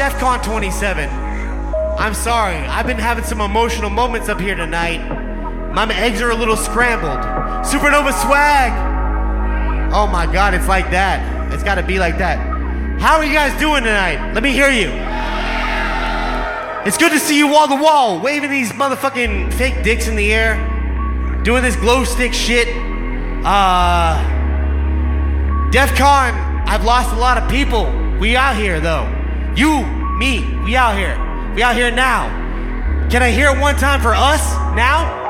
DEFCON 27. I'm sorry, I've been having some emotional moments up here tonight. My eggs are a little scrambled. Supernova swag! Oh my god, it's like that. It's gotta be like that. How are you guys doing tonight? Let me hear you. It's good to see you wall to wall, waving these motherfucking fake dicks in the air, doing this glow stick shit. DEFCON, I've lost a lot of people. We out here though. You, me, we out here. We out here now. Can I hear it one time for us now?